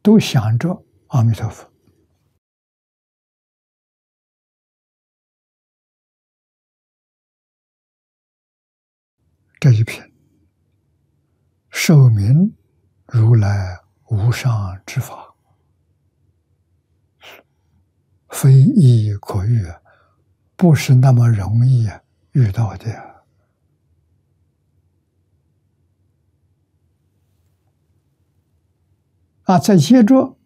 都想着阿弥陀佛。这一品受名如来无上之法，非易可遇，不是那么容易遇到的。再接着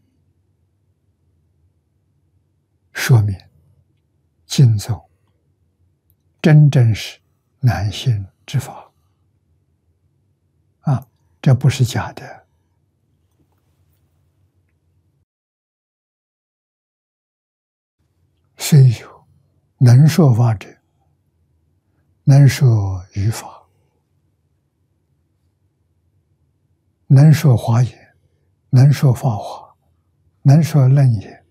说明经宗真正是难信之法。这不是假的。虽有能说法者，能说语法，能说华严，能说法华，能说楞严，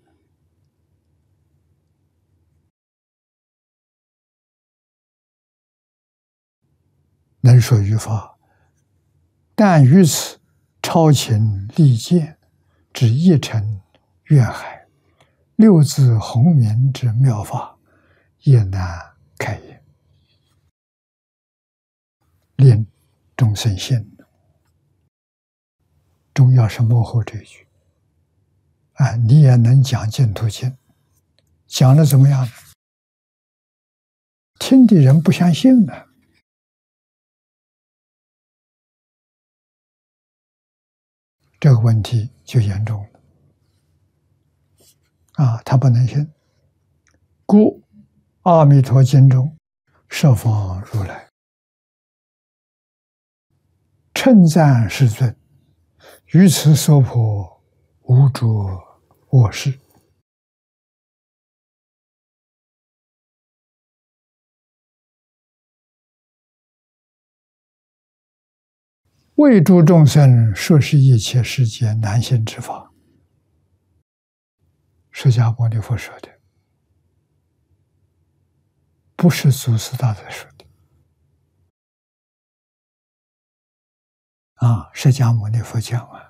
能说语法，但于此超情利剑之一尘愿海，六字洪名之妙法，也难开言，令众生信。重要是幕后这一句你也能讲净土经，讲了怎么样呢？听的人不相信呢，这个问题就严重了他不能信。故阿弥陀经中十方如来称赞世尊，于此娑婆无着我事，为诸众生说是一切世界难信之法。释迦牟尼佛说的，不是祖师大德说的释迦牟尼佛讲